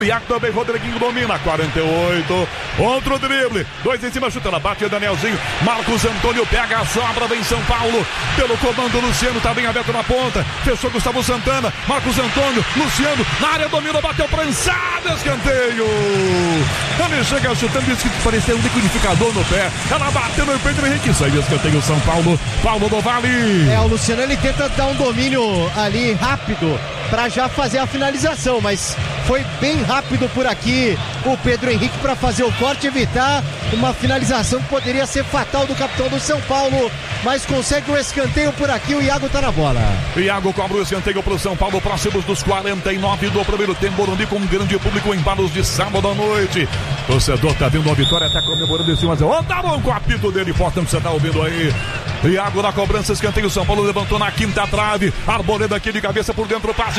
Iago também, Rodriguinho domina, 48, outro drible, 2 em cima, chuta, ela bate, Danielzinho, Marcos Antônio pega a sobra, vem São Paulo, pelo comando, Luciano tá bem aberto na ponta, fechou Gustavo Santana, Marcos Antônio, Luciano, na área, domina, bateu, prensado, escanteio, ele chega chutando, isso que parecia um liquidificador no pé, ela bateu no Pedro Henrique, saiu escanteio, São Paulo, Paulo do Vale. O Luciano, ele tenta dar um domínio ali rápido, para já fazer a finalização, mas foi bem rápido por aqui o Pedro Henrique para fazer o corte, evitar uma finalização que poderia ser fatal do capitão do São Paulo, mas consegue o escanteio por aqui, o Iago tá na bola. Iago cobra o escanteio pro São Paulo, próximos dos 49 do primeiro tempo, Morumbi com um grande público em balos de sábado à noite. Torcedor tá vendo a vitória, tá comemorando esse 1-0. Ó, tá bom com o apito dele, portanto você tá ouvindo aí. Iago na cobrança, escanteio, São Paulo levantou na quinta trave, Arboleda aqui de cabeça por dentro, passe,